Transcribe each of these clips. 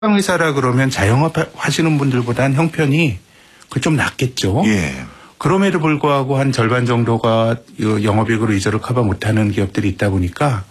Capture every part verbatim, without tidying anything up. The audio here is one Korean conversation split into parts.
회사라 그러면 자영업 하시는 분들보다는 형편이 그 좀 낫겠죠. 예. 그럼에도 불구하고 한 절반 정도가 영업이익으로 이자를 커버 못하는 기업들이 있다 보니까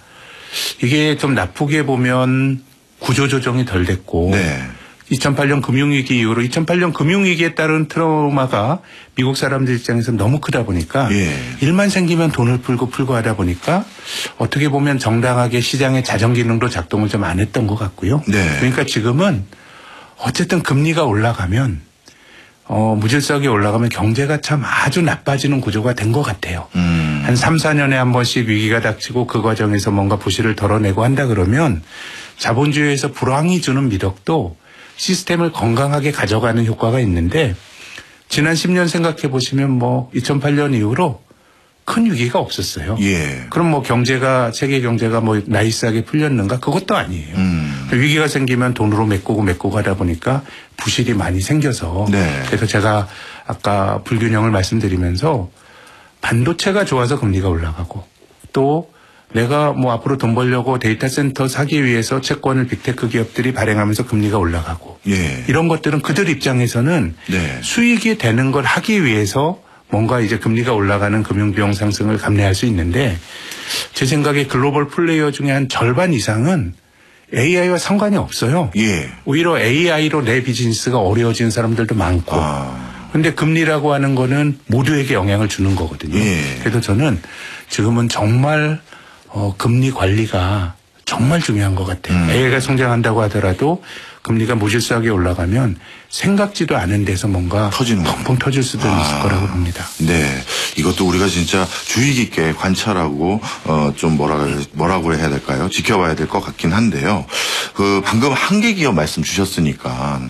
이게 좀 나쁘게 보면 구조조정이 덜 됐고 네. 이천팔 년 금융위기 이후로 이천팔 년 금융위기에 따른 트라우마가 미국 사람들 입장에서 너무 크다 보니까 예. 일만 생기면 돈을 풀고 풀고 하다 보니까 어떻게 보면 정당하게 시장의 자정기능도 작동을 좀 안 했던 것 같고요. 네. 그러니까 지금은 어쨌든 금리가 올라가면 어, 무질서하게 올라가면 경제가 참 아주 나빠지는 구조가 된 것 같아요. 음. 한 삼, 사 년에 한 번씩 위기가 닥치고 그 과정에서 뭔가 부실을 덜어내고 한다 그러면 자본주의에서 불황이 주는 미덕도 시스템을 건강하게 가져가는 효과가 있는데 지난 십 년 생각해 보시면 뭐 이천팔 년 이후로 큰 위기가 없었어요. 예. 그럼 뭐 경제가 세계 경제가 뭐 나이스하게 풀렸는가? 그것도 아니에요. 음. 위기가 생기면 돈으로 메꾸고 메꾸고 하다 보니까 부실이 많이 생겨서 네. 그래서 제가 아까 불균형을 말씀드리면서 반도체가 좋아서 금리가 올라가고 또 내가 뭐 앞으로 돈 벌려고 데이터 센터 사기 위해서 채권을 빅테크 기업들이 발행하면서 금리가 올라가고 예. 이런 것들은 그들 입장에서는 네. 수익이 되는 걸 하기 위해서 뭔가 이제 금리가 올라가는 금융비용 상승을 감내할 수 있는데 제 생각에 글로벌 플레이어 중에 한 절반 이상은 에이아이와 상관이 없어요. 예. 오히려 에이아이로 내 비즈니스가 어려워지는 사람들도 많고 아. 근데 금리라고 하는 거는 모두에게 영향을 주는 거거든요. 예. 그래서 저는 지금은 정말 어, 금리 관리가 정말 중요한 것 같아요. 음. 에이아이가 성장한다고 하더라도 금리가 무질서하게 올라가면 생각지도 않은 데서 뭔가 터지는 펑펑 터질 수도 아. 있을 거라고 봅니다. 네. 이것도 우리가 진짜 주의 깊게 관찰하고, 어, 좀 뭐라, 뭐라고 해야 될까요? 지켜봐야 될 것 같긴 한데요. 그, 방금 한계 기업 말씀 주셨으니까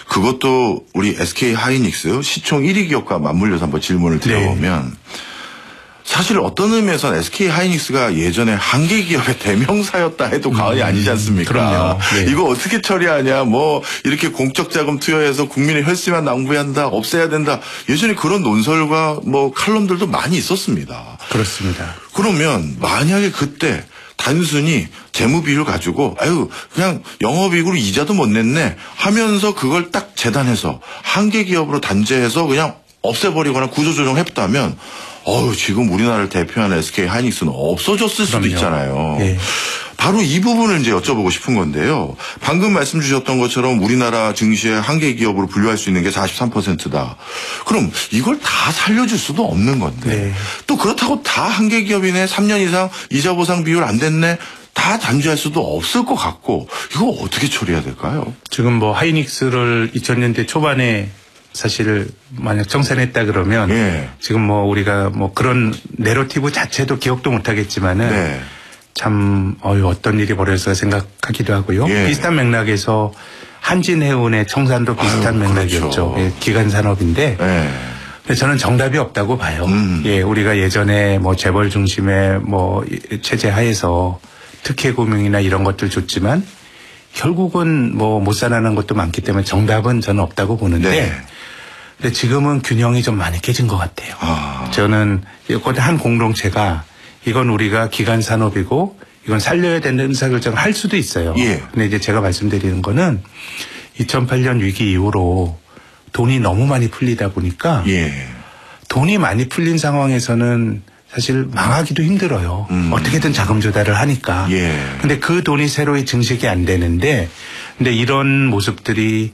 그것도 우리 에스케이 하이닉스 시총 일 위 기업과 맞물려서 한번 질문을 드려보면 네. 사실 어떤 의미에서는 에스케이 하이닉스가 예전에 한계 기업의 대명사였다 해도 과언이 음, 아니지 않습니까? 그럼요. 네. 이거 어떻게 처리하냐, 뭐 이렇게 공적 자금 투여해서 국민의 혈세만 낭비한다, 없애야 된다. 예전에 그런 논설과 뭐 칼럼들도 많이 있었습니다. 그렇습니다. 그러면 만약에 그때 단순히 재무 비율 가지고 아유 그냥 영업이익으로 이자도 못 냈네 하면서 그걸 딱 재단해서 한계 기업으로 단죄해서 그냥 없애버리거나 구조조정했다면 어우, 지금 우리나라를 대표하는 에스케이 하이닉스는 없어졌을 그럼요. 수도 있잖아요. 네. 바로 이 부분을 이제 여쭤보고 싶은 건데요. 방금 말씀 주셨던 것처럼 우리나라 증시의 한계 기업으로 분류할 수 있는 게 사십삼 퍼센트다. 그럼 이걸 다 살려줄 수도 없는 건데 네. 또 그렇다고 다 한계 기업이네 삼 년 이상 이자 보상 비율 안 됐네 다 단죄할 수도 없을 것 같고 이거 어떻게 처리해야 될까요? 지금 뭐 하이닉스를 이천 년대 초반에 사실 만약 청산했다 그러면 예. 지금 뭐 우리가 뭐 그런 내러티브 자체도 기억도 못하겠지만은 네. 참 어유 어떤 일이 벌어졌을까 생각하기도 하고요. 예. 비슷한 맥락에서 한진해운의 청산도 비슷한 아유, 맥락이었죠. 그렇죠. 예, 기간 산업인데 예. 근데 저는 정답이 없다고 봐요. 음. 예, 우리가 예전에 뭐 재벌 중심의 뭐 체제 하에서 특혜 금융이나 이런 것들 줬지만 결국은 뭐 못 살아나는 것도 많기 때문에 정답은 저는 없다고 보는데 네. 근데 지금은 균형이 좀 많이 깨진 것 같아요. 아. 저는 한 공동체가 이건 우리가 기간 산업이고 이건 살려야 되는 의사결정을 할 수도 있어요. 예. 근데 이제 제가 말씀드리는 거는 이천팔 년 위기 이후로 돈이 너무 많이 풀리다 보니까 예. 돈이 많이 풀린 상황에서는 사실 망하기도 힘들어요. 음. 어떻게든 자금 조달을 하니까. 예. 근데 그 돈이 새로이 증식이 안 되는데 근데 이런 모습들이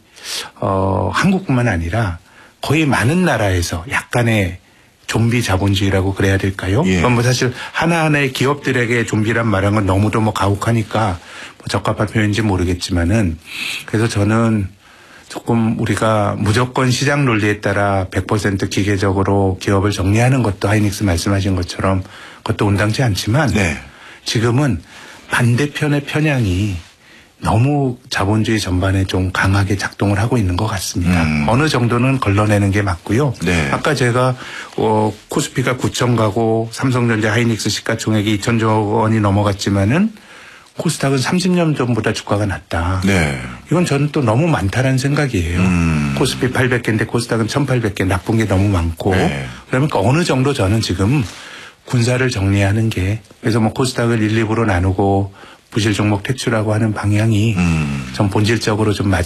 어 한국뿐만 아니라 거의 많은 나라에서 약간의 좀비 자본주의라고 그래야 될까요? 예. 그건 뭐 사실 하나하나의 기업들에게 좀비란 말한 건 너무도 뭐 가혹하니까 뭐 적합한 표현인지 모르겠지만은 그래서 저는 조금 우리가 무조건 시장 논리에 따라 백 퍼센트 기계적으로 기업을 정리하는 것도 하이닉스 말씀하신 것처럼 그것도 온당치 않지만 네. 지금은 반대편의 편향이 너무 자본주의 전반에 좀 강하게 작동을 하고 있는 것 같습니다. 음. 어느 정도는 걸러내는 게 맞고요. 네. 아까 제가 어, 코스피가 구천 가고 삼성전자 하이닉스 시가총액이 이천조 원이 넘어갔지만은 코스닥은 삼십 년 전보다 주가가 낮다. 네. 이건 저는 또 너무 많다라는 생각이에요. 음. 코스피 팔백 개인데 코스닥은 천팔백 개 나쁜 게 너무 많고 네. 그러니까 어느 정도 저는 지금 군사를 정리하는 게 그래서 뭐 코스닥을 일, 이 부로 나누고 부실 종목 퇴출하고 하는 방향이 음. 좀 본질적으로 좀 맞.